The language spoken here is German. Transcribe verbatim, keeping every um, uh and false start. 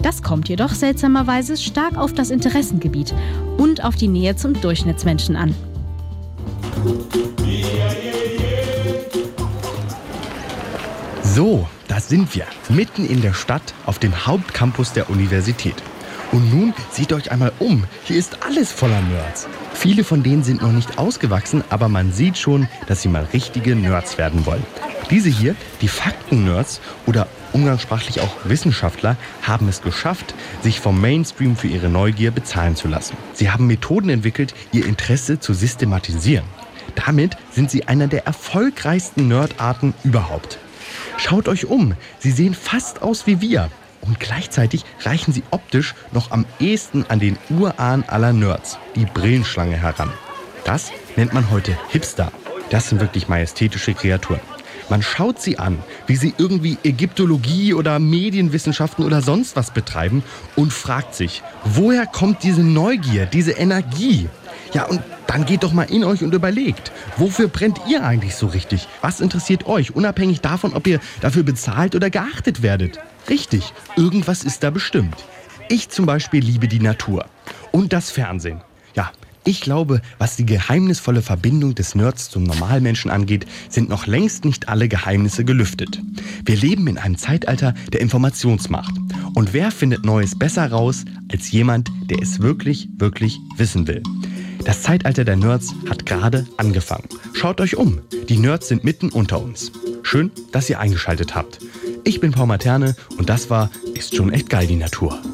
Das kommt jedoch seltsamerweise stark auf das Interessengebiet und auf die Nähe zum Durchschnittsmenschen an. So, da sind wir, mitten in der Stadt auf dem Hauptcampus der Universität. Und nun seht euch einmal um, hier ist alles voller Nerds. Viele von denen sind noch nicht ausgewachsen, aber man sieht schon, dass sie mal richtige Nerds werden wollen. Diese hier, die Fakten-Nerds oder umgangssprachlich auch Wissenschaftler, haben es geschafft, sich vom Mainstream für ihre Neugier bezahlen zu lassen. Sie haben Methoden entwickelt, ihr Interesse zu systematisieren. Damit sind sie einer der erfolgreichsten Nerdarten überhaupt. Schaut euch um, sie sehen fast aus wie wir. Und gleichzeitig reichen sie optisch noch am ehesten an den Urahn aller Nerds, die Brillenschlange, heran. Das nennt man heute Hipster. Das sind wirklich majestätische Kreaturen. Man schaut sie an, wie sie irgendwie Ägyptologie oder Medienwissenschaften oder sonst was betreiben und fragt sich, woher kommt diese Neugier, diese Energie? Ja, und dann geht doch mal in euch und überlegt, wofür brennt ihr eigentlich so richtig? Was interessiert euch, unabhängig davon, ob ihr dafür bezahlt oder geachtet werdet? Richtig, irgendwas ist da bestimmt. Ich zum Beispiel liebe die Natur und das Fernsehen. Ja, ich glaube, was die geheimnisvolle Verbindung des Nerds zum Normalmenschen angeht, sind noch längst nicht alle Geheimnisse gelüftet. Wir leben in einem Zeitalter der Informationsmacht. Und wer findet Neues besser raus als jemand, der es wirklich, wirklich wissen will? Das Zeitalter der Nerds hat gerade angefangen. Schaut euch um, die Nerds sind mitten unter uns. Schön, dass ihr eingeschaltet habt. Ich bin Paul Materne und das war Ist schon echt geil, die Natur.